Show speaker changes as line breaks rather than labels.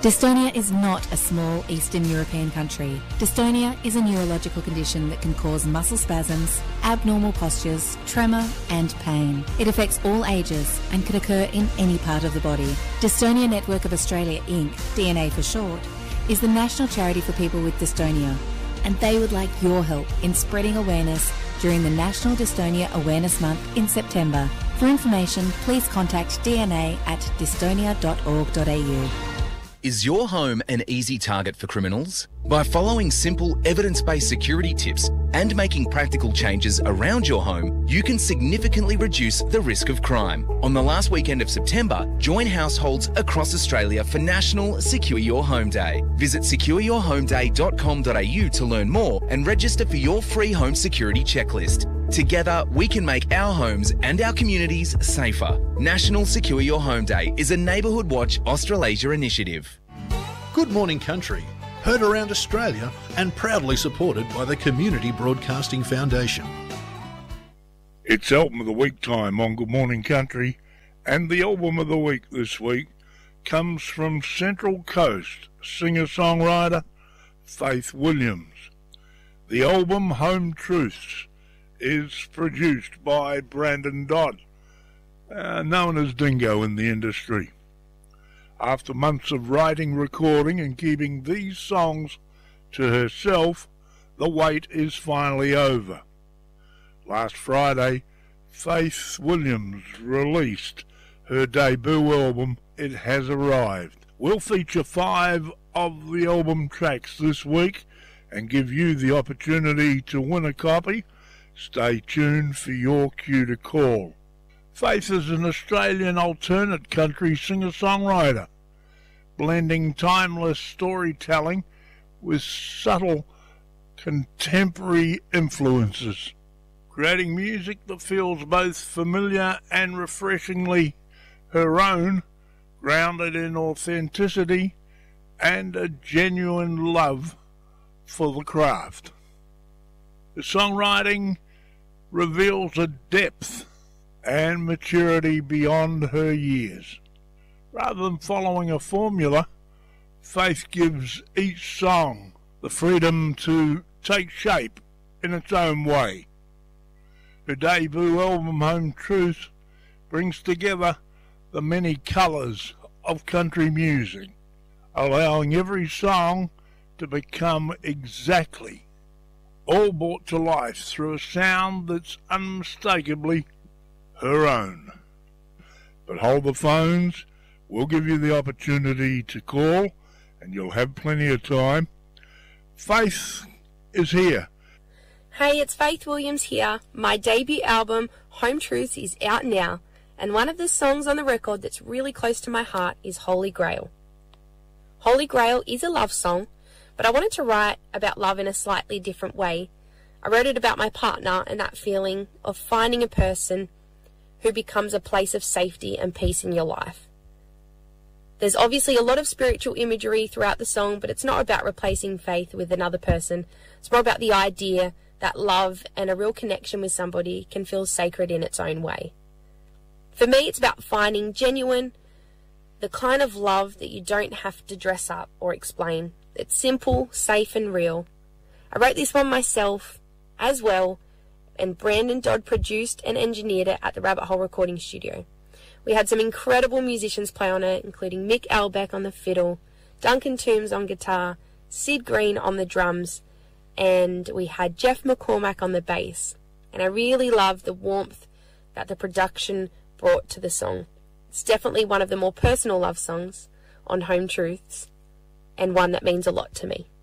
Dystonia is not a small Eastern European country. Dystonia is a neurological condition that can cause muscle spasms, abnormal postures, tremor and pain. It affects all ages and can occur in any part of the body. Dystonia Network of Australia Inc., DNA for short, is the national charity for people with dystonia, and they would like your help in spreading awareness during the National Dystonia Awareness Month in September. For information, please contact DNA at dystonia.org.au.
Is your home an easy target for criminals? By following simple, evidence-based security tips and making practical changes around your home, you can significantly reduce the risk of crime. On the last weekend of September, join households across Australia for National Secure Your Home Day. Visit secureyourhomeday.com.au to learn more and register for your free home security checklist. Together, we can make our homes and our communities safer. National Secure Your Home Day is a Neighbourhood Watch Australasia initiative.
Good Morning Country, heard around Australia and proudly supported by the Community Broadcasting Foundation.
It's Album of the Week time on Good Morning Country, and the Album of the Week this week comes from Central Coast singer-songwriter Faith Williams. The album Home Truths is produced by Brandon Dodd, known as Dingo in the industry. After months of writing, recording and keeping these songs to herself, the wait is finally over. Last Friday, Faith Williams released her debut album, It Has Arrived. We'll feature 5 of the album tracks this week and give you the opportunity to win a copy. Stay tuned for your cue to call. Faith is an Australian alternate country singer-songwriter, blending timeless storytelling with subtle contemporary influences, creating music that feels both familiar and refreshingly her own, grounded in authenticity and a genuine love for the craft. The songwriting reveals a depth and maturity beyond her years. Rather than following a formula, Faith gives each song the freedom to take shape in its own way. Her debut album, Home Truth, brings together the many colours of country music, allowing every song to become exactly all brought to life through a sound that's unmistakably her own. But hold the phones, we'll give you the opportunity to call, and you'll have plenty of time. Faith is here.
Hey, it's Faith Williams here. My debut album, Home Truths, is out now, and one of the songs on the record that's really close to my heart is Holy Grail. Holy Grail is a love song, but I wanted to write about love in a slightly different way. I wrote it about my partner and that feeling of finding a person who becomes a place of safety and peace in your life. There's obviously a lot of spiritual imagery throughout the song, but it's not about replacing faith with another person. It's more about the idea that love and a real connection with somebody can feel sacred in its own way. For me, it's about finding genuine, the kind of love that you don't have to dress up or explain. It's simple, safe and real. I wrote this one myself as well, and Brandon Dodd produced and engineered it at the Rabbit Hole Recording Studio. We had some incredible musicians play on it, including Mick Albeck on the fiddle, Duncan Toombs on guitar, Sid Green on the drums, and we had Jeff McCormack on the bass. And I really love the warmth that the production brought to the song. It's definitely one of the more personal love songs on Home Truths, and one that means a lot to me.